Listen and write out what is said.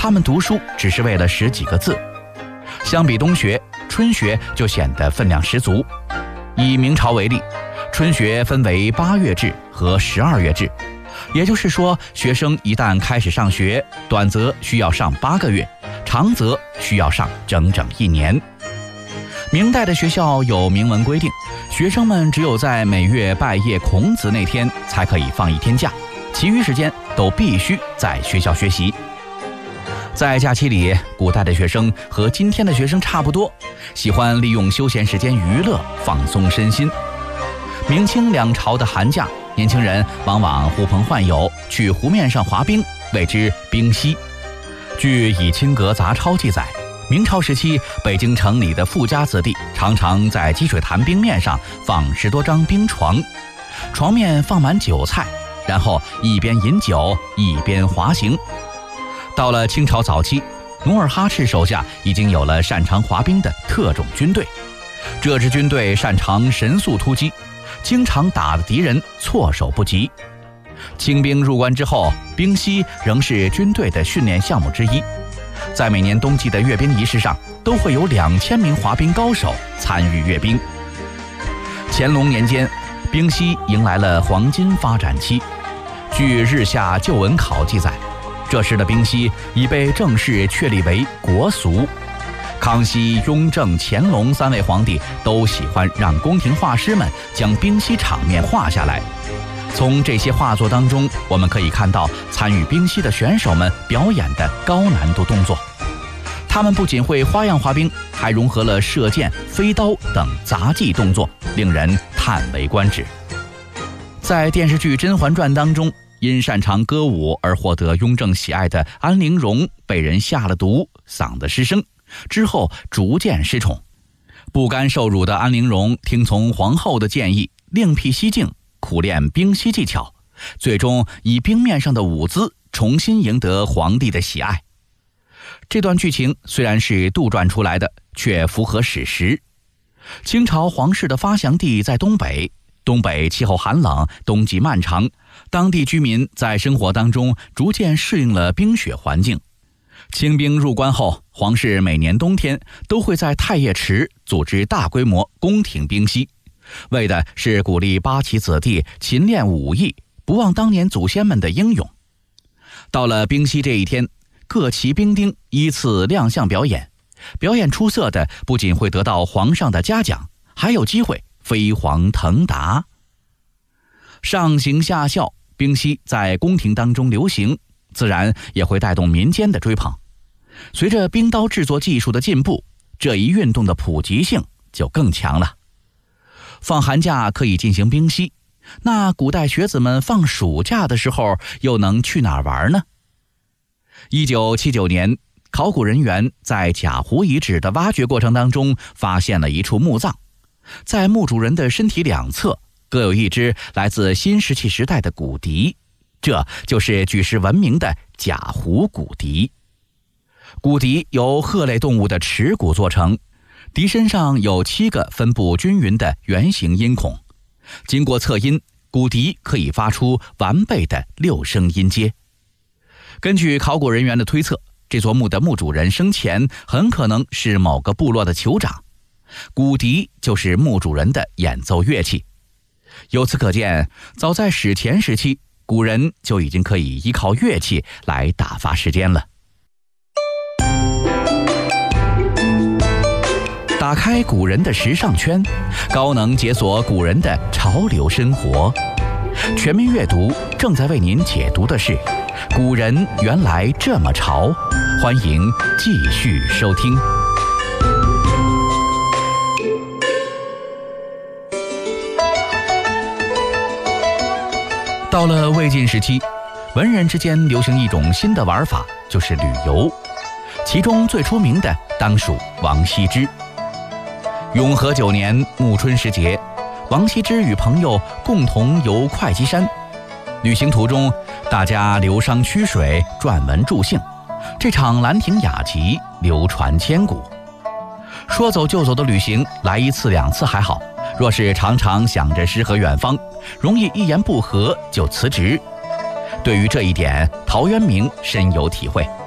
他们读书只是为了识几个字。相比冬学，春学就显得分量十足。以明朝为例，春学分为8月制和12月制，也就是说，学生一旦开始上学，短则需要上8个月，长则需要上整整1年。明代的学校有明文规定，学生们只有在每月拜谒孔子那天才可以放1天假，其余时间都必须在学校学习。在假期里，古代的学生和今天的学生差不多，喜欢利用休闲时间娱乐，放松身心。明清两朝的寒假，年轻人往往呼朋唤友去湖面上滑冰，谓之冰嬉。据《以清阁杂抄》记载，明朝时期，北京城里的富家子弟常常在积水潭冰面上放10多张冰床，床面放满酒菜，然后一边饮酒一边滑行。到了清朝早期，努尔哈赤手下已经有了擅长滑冰的特种军队，这支军队擅长神速突击，经常打得敌人措手不及。清兵入关之后，冰嬉仍是军队的训练项目之一，在每年冬季的阅兵仪式上，都会有2000名滑冰高手参与阅冰。乾隆年间，冰嬉迎来了黄金发展期。据《日下旧闻考》记载，这时的冰嬉已被正式确立为国俗。康熙、雍正、乾隆3位皇帝都喜欢让宫廷画师们将冰嬉场面画下来。从这些画作当中，我们可以看到参与冰嬉的选手们表演的高难度动作。他们不仅会花样滑冰，还融合了射箭、飞刀等杂技动作，令人叹为观止。在电视剧《甄嬛传》当中，因擅长歌舞而获得雍正喜爱的安陵容被人下了毒，嗓子失声，之后逐渐失宠。不甘受辱的安陵容听从皇后的建议，另辟蹊径，苦练冰嬉技巧，最终以冰面上的舞姿重新赢得皇帝的喜爱。这段剧情虽然是杜撰出来的，却符合史实。清朝皇室的发祥地在东北，东北气候寒冷，冬季漫长，当地居民在生活当中逐渐适应了冰雪环境。清兵入关后，皇室每年冬天都会在太液池组织大规模宫廷冰嬉，为的是鼓励八旗子弟勤练武艺，不忘当年祖先们的英勇。到了冰嬉这一天，各旗兵丁依次亮相表演，表演出色的不仅会得到皇上的嘉奖，还有机会飞黄腾达。上行下效，冰嬉在宫廷当中流行，自然也会带动民间的追捧。随着冰刀制作技术的进步，这一运动的普及性就更强了。放寒假可以进行冰嬉，那古代学子们放暑假的时候又能去哪儿玩呢？1979年，考古人员在贾湖遗址的挖掘过程当中发现了一处墓葬，在墓主人的身体两侧各有一只来自新石器时代的骨笛，这就是举世闻名的贾湖骨笛。骨笛由鹤类动物的齿骨做成，笛身上有7个分布均匀的圆形音孔，经过测音，骨笛可以发出完备的6声音阶。根据考古人员的推测，这座墓的墓主人生前很可能是某个部落的酋长，骨笛就是墓主人的演奏乐器。由此可见，早在史前时期，古人就已经可以依靠乐器来打发时间了。打开古人的时尚圈，高能解锁古人的潮流生活。全民阅读正在为您解读的是古人原来这么潮，欢迎继续收听。到了魏晋时期，文人之间流行一种新的玩法，就是旅游，其中最出名的当属王羲之。永和9年暮春时节，王羲之与朋友共同游会稽山，旅行途中大家流觞曲水，撰文助兴，这场兰亭雅集流传千古。说走就走的旅行，来1次2次还好，若是常常想着诗和远方，容易一言不合就辞职。对于这一点，陶渊明深有体会。